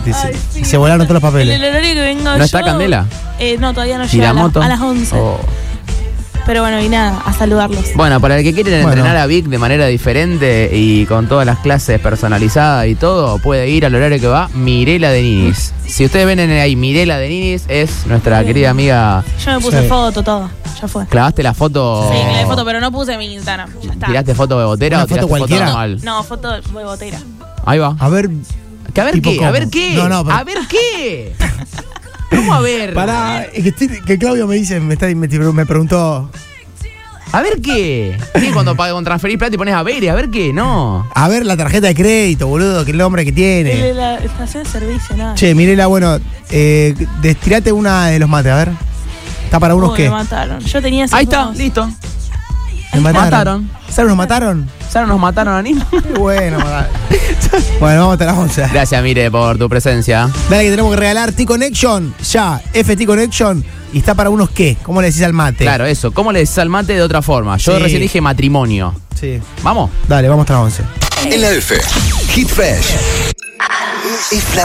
Ay, sí, se volaron todos los papeles. El horario que vengo ¿No yo, está Candela? No, todavía no ¿Y llega. la moto? A las 11. Oh. Pero bueno, y nada, a saludarlos. Bueno, para el que quiere entrenar a Vic de manera diferente y con todas las clases personalizadas y todo, puede ir al horario que va Mirela de Ninis. Si ustedes ven ahí Mirela de Ninis, es nuestra querida amiga. Yo me puse foto, todo. Ya fue. ¿Clavaste la foto? Sí, clavé foto, pero no puse mi Instagram. Ya está. ¿Tiraste foto bebotera ¿Una o tiraste foto cualquiera? foto normal? No, foto de botera. Ahí va. A ver. ¿A ver ¿Tipo qué? cómo? ¿A ver qué? No, pero- ¿A ver qué? ¿Cómo a ver? Pará, que Claudio me dice, me preguntó. ¿A ver qué? Sí, cuando transferís plata y pones a ver qué, no. A ver la tarjeta de crédito, boludo, que el nombre que tiene. La estación de servicio, nada. Che, Mirela, bueno, destirate una de los mates, a ver. ¿Está para unos qué? Me mataron. Yo tenía esos Ahí está, dos. listo. Me mataron. ¿Sabes nos mataron? ¿Sabes? Nos mataron a Nino. Qué bueno, bueno, vamos hasta las 11. Gracias, Mire, por tu presencia. Dale que tenemos que regalar T-Connection, ya, FT Connection, y está para unos qué, ¿cómo le decís al mate? Claro, eso. ¿Cómo le decís al mate de otra forma? Yo Sí. recién dije matrimonio. Sí. ¿Vamos? Dale, vamos hasta las 11. En la F. Hit Fresh. Es